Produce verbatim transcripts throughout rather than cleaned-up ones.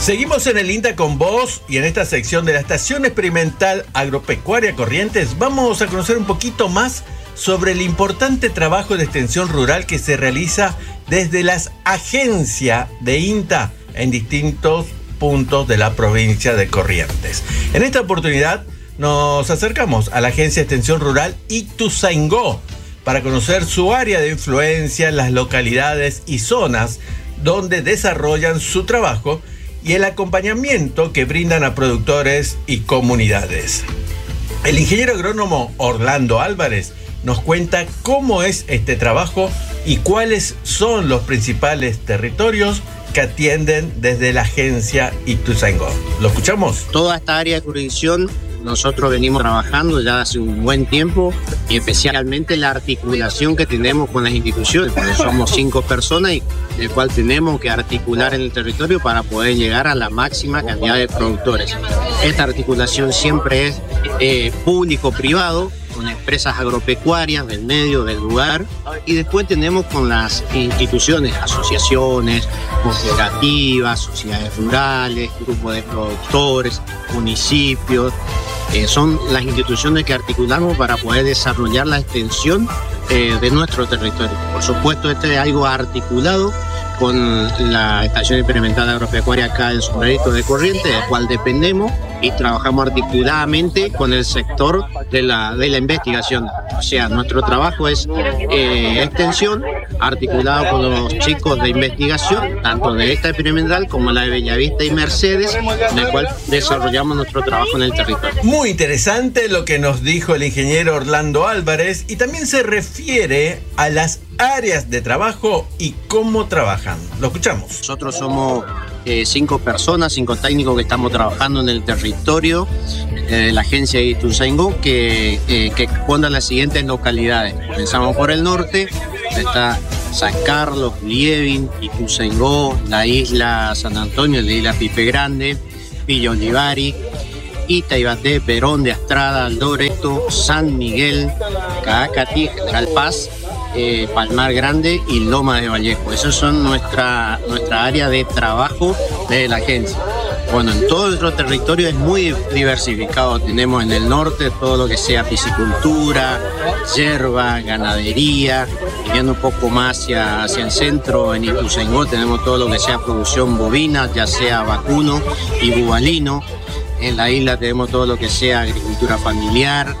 Seguimos en el INTA con vos y en esta sección de la Estación Experimental Agropecuaria Corrientes vamos a conocer un poquito más sobre el importante trabajo de extensión rural que se realiza desde las agencias de INTA en distintos puntos de la provincia de Corrientes. En esta oportunidad nos acercamos a la Agencia de Extensión Rural Ituzaingó para conocer su área de influencia, las localidades y zonas donde desarrollan su trabajo y el acompañamiento que brindan a productores y comunidades. El ingeniero agrónomo Orlando Álvarez nos cuenta cómo es este trabajo y cuáles son los principales territorios que atienden desde la agencia Ituzaingó. ¿Lo escuchamos? Toda esta área de jurisdicción nosotros venimos trabajando ya hace un buen tiempo y especialmente la articulación que tenemos con las instituciones, porque somos cinco personas y del cual tenemos que articular en el territorio para poder llegar a la máxima cantidad de productores. Esta articulación siempre es eh, público-privado, con empresas agropecuarias del medio, del lugar, y después tenemos con las instituciones, asociaciones, cooperativas, sociedades rurales, grupos de productores, municipios. Eh, son las instituciones que articulamos para poder desarrollar la extensión eh, de nuestro territorio. Por supuesto, este es algo articulado con la Estación Experimental Agropecuaria acá en Sombrerito de Corrientes, del cual dependemos, y trabajamos articuladamente con el sector de la, de la investigación. O sea, nuestro trabajo es eh, extensión, articulado con los chicos de investigación, tanto de esta experimental como la de Bellavista y Mercedes, en el cual desarrollamos nuestro trabajo en el territorio. Muy interesante lo que nos dijo el ingeniero Orlando Álvarez, y también se refiere a las áreas de trabajo y cómo trabajan. Lo escuchamos. Nosotros somos eh, cinco personas, cinco técnicos que estamos trabajando en el territorio de eh, la agencia de Ituzaingó, que, eh, que corresponde a las siguientes localidades. Comenzamos por el norte, está San Carlos, Lievin, Ituzaingó, la isla San Antonio, la isla Pipe Grande, Villa Olivari, Itaibaté, Perón de Astrada, Loreto, San Miguel, Caacatí, General Paz, eh, Palmar Grande y Loma de Vallejo. Esas son nuestra, nuestra área de trabajo de la agencia. Bueno, en todo nuestro territorio es muy diversificado. Tenemos en el norte todo lo que sea piscicultura, yerba, ganadería. Yendo un poco más hacia, hacia el centro, en Ituzaingó, tenemos todo lo que sea producción bovina, ya sea vacuno y bubalino. En la isla tenemos todo lo que sea agricultura familiar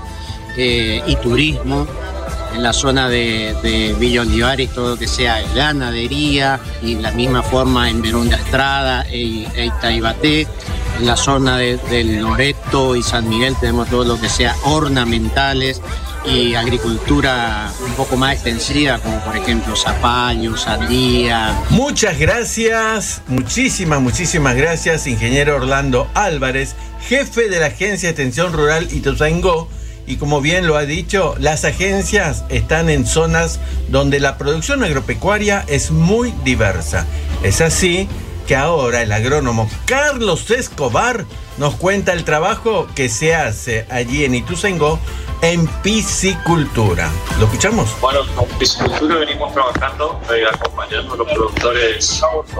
eh, y turismo. En la zona de, de Villa Olivares, todo lo que sea ganadería, y de la misma forma en Perón de Astrada e, e Itaibaté. En la zona de, de Loreto y San Miguel tenemos todo lo que sea ornamentales y agricultura un poco más extensiva, como por ejemplo zapallo, sandía. Muchas gracias, muchísimas, muchísimas gracias, ingeniero Orlando Álvarez, jefe de la Agencia de Extensión Rural Ituzaingó. Y como bien lo ha dicho, las agencias están en zonas donde la producción agropecuaria es muy diversa. Es así que ahora el agrónomo Carlos Escobar nos cuenta el trabajo que se hace allí en Ituzaingó en piscicultura. ¿Lo escuchamos? Bueno, con piscicultura venimos trabajando, eh, acompañando a los productores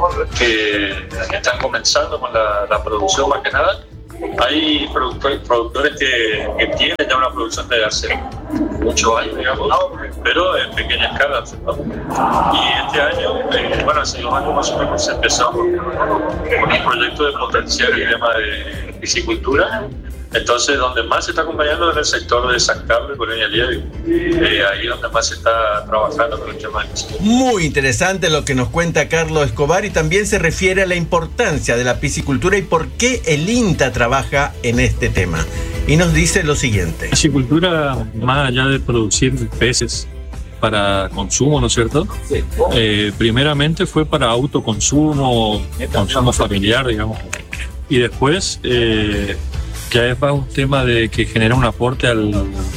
que están comenzando con la, la producción más que nada. Hay productores, productores que, que tienen ya una producción de hace muchos años, digamos, pero en pequeña escala, ¿no? Y este año, eh, bueno, hace dos años más o menos se empezó con un proyecto de potenciar el tema de piscicultura. Entonces, donde más se está acompañando es en el sector de San Carlos y Colonia Lievin. Eh, ahí donde más se está trabajando con el tema de piscicultura. Muy interesante lo que nos cuenta Carlos Escobar, y también se refiere a la importancia de la piscicultura y por qué el INTA trabaja en este tema. Y nos dice lo siguiente. La piscicultura, más allá de producir peces para consumo, ¿no es cierto? Eh, primeramente fue para autoconsumo, consumo familiar, digamos. Y después... Eh, ya es más un tema de que genera un aporte al,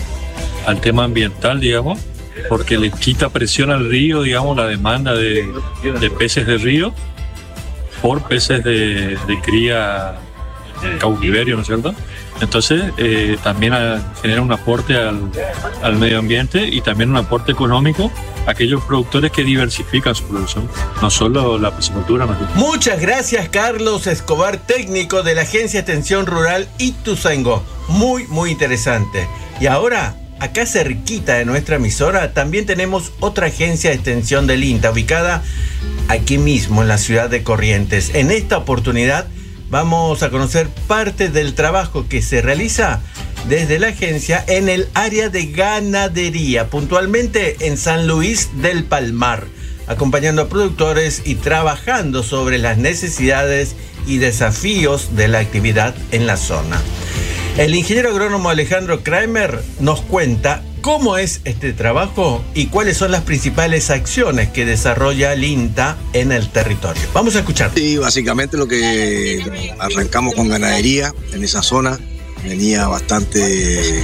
al tema ambiental, digamos, porque le quita presión al río, digamos, la demanda de, de peces de río por peces de, de cría en cautiverio, ¿no es cierto? Entonces, eh, también a, genera un aporte al, al medio ambiente y también un aporte económico a aquellos productores que diversifican su producción, no solo la piscicultura. Muchas gracias, Carlos Escobar, técnico de la Agencia de Extensión Rural Ituzaingó. Muy, muy interesante. Y ahora, acá cerquita de nuestra emisora, también tenemos otra agencia de extensión del INTA, ubicada aquí mismo en la ciudad de Corrientes. En esta oportunidad vamos a conocer parte del trabajo que se realiza desde la agencia en el área de ganadería, puntualmente en San Luis del Palmar, acompañando a productores y trabajando sobre las necesidades y desafíos de la actividad en la zona. El ingeniero agrónomo Alejandro Kramer nos cuenta cómo es este trabajo y cuáles son las principales acciones que desarrolla el INTA en el territorio. Vamos a escuchar. Sí, básicamente lo que arrancamos con ganadería en esa zona, venía bastante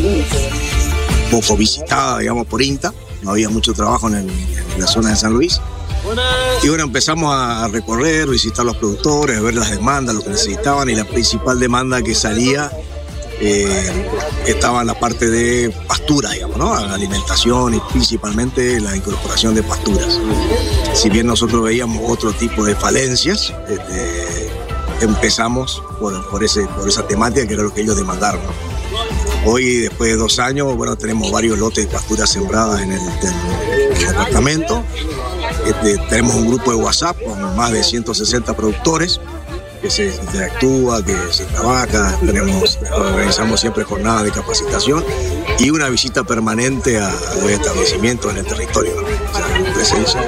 poco visitada, digamos, por INTA, no había mucho trabajo en, el, en la zona de San Luis. Y bueno, empezamos a recorrer, visitar los productores, ver las demandas, lo que necesitaban, y la principal demanda que salía Eh, estaba en la parte de pasturas, digamos, ¿no? La alimentación y principalmente la incorporación de pasturas. Si bien nosotros veíamos otro tipo de falencias, este, empezamos por, por, ese, por esa temática que era lo que ellos demandaron, ¿no? Hoy, después de dos años, bueno, tenemos varios lotes de pasturas sembradas en el, en el departamento. Este, tenemos un grupo de WhatsApp con más de ciento sesenta productores que se interactúa, que se trabaja. Tenemos, organizamos siempre jornadas de capacitación y una visita permanente a, a los establecimientos en el territorio, ¿no? O sea, presencia.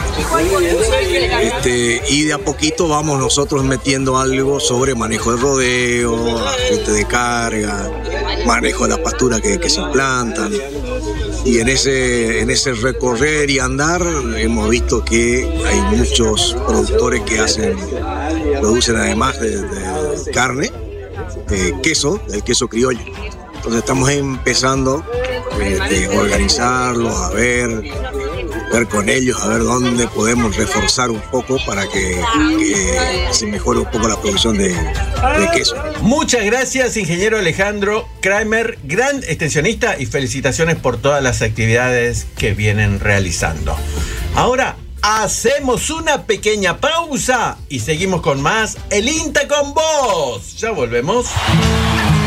Este, y de a poquito vamos nosotros metiendo algo sobre manejo de rodeo, ajuste de carga, manejo de las pasturas que, que se implantan. Y en ese, en ese recorrer y andar hemos visto que hay muchos productores que hacen, producen además de, de carne, de queso, del queso criollo. Entonces estamos empezando eh, a organizarlos, a ver, ver con ellos, a ver dónde podemos reforzar un poco para que, que se mejore un poco la producción de, de queso. Muchas gracias, ingeniero Alejandro Kramer, gran extensionista, y felicitaciones por todas las actividades que vienen realizando. Ahora hacemos una pequeña pausa y seguimos con más El INTA con Vos. Ya volvemos.